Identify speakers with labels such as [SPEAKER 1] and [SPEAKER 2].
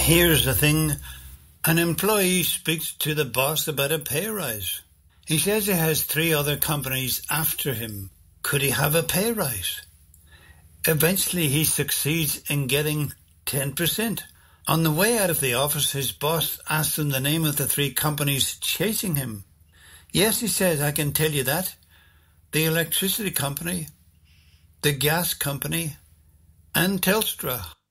[SPEAKER 1] Here's the thing. An employee speaks to the boss about a pay rise. He says he has 3 other companies after him. Could he have a pay rise? Eventually he succeeds in getting 10%. On the way out of the office, his boss asks him the name of the 3 companies chasing him. Yes, he says, I can tell you that. The electricity company, the gas company, and Telstra.